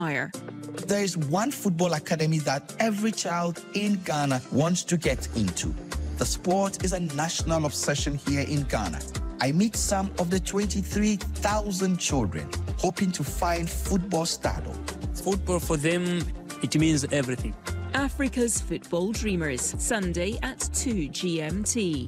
There is one football academy that every child in Ghana wants to get into. The sport is a national obsession here in Ghana. I meet some of the 23,000 children hoping to find football stardom. Football for them, it means everything. Africa's Football Dreamers, Sunday at 2 GMT.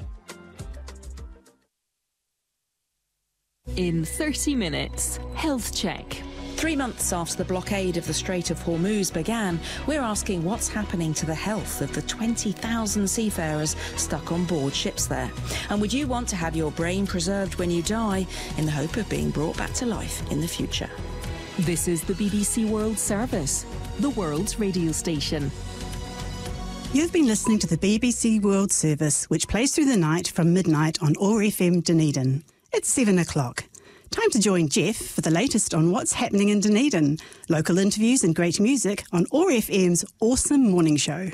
In 30 minutes, Health Check. 3 months after the blockade of the Strait of Hormuz began, we're asking what's happening to the health of the 20,000 seafarers stuck on board ships there. And would you want to have your brain preserved when you die in the hope of being brought back to life in the future? This is the BBC World Service, the world's radio station. You've been listening to the BBC World Service, which plays through the night from midnight on OAR FM Dunedin. It's 7 o'clock. Time to join Jeff for the latest on what's happening in Dunedin. Local interviews and great music on OAR FM's Awesome Morning Show.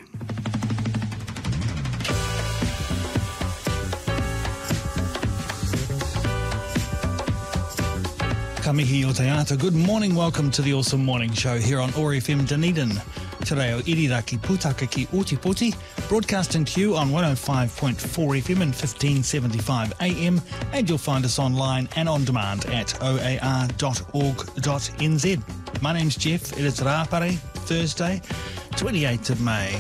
Ka mihi o te ata. Good morning, welcome to the Awesome Morning Show here on OAR FM Dunedin. Today o Iriraki Putaka ki Otipoti, broadcasting to you on 105.4 FM and 1575 AM, and you'll find us online and on demand at oar.org.nz. My name's Jeff, it is Rāpare, Thursday, 28th of May.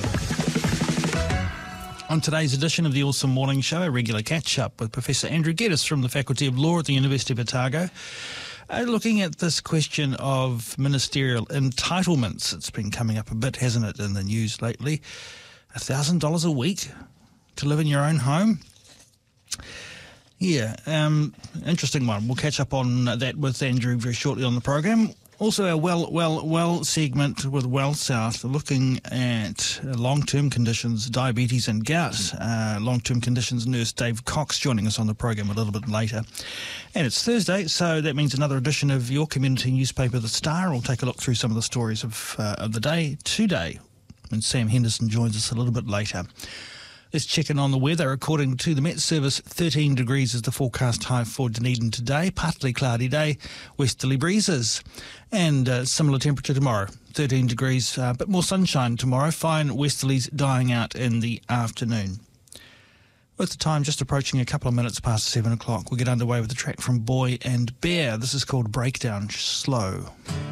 On today's edition of the Awesome Morning Show, a regular catch-up with Professor Andrew Geddes from the Faculty of Law at the University of Otago. Looking at this question of ministerial entitlements. It's been coming up a bit, hasn't it, in the news lately? $1,000 a week to live in your own home? Yeah, interesting one. We'll catch up on that with Andrew very shortly on the program. Also, our Well segment with Well South, looking at long-term conditions, diabetes and gout. Long-term conditions nurse Dave Cox joining us on the program a little bit later. And it's Thursday, so that means another edition of your community newspaper, The Star. We'll take a look through some of the stories of the day today. And Sam Henderson joins us a little bit later. Let's check in on the weather. According to the Met Service, 13 degrees is the forecast high for Dunedin today. Partly cloudy day, westerly breezes. And similar temperature tomorrow, 13 degrees, a bit more sunshine tomorrow. Fine westerlies dying out in the afternoon. With the time just approaching a couple of minutes past 7 o'clock, we'll get underway with the track from Boy and Bear. This is called Breakdown Slow.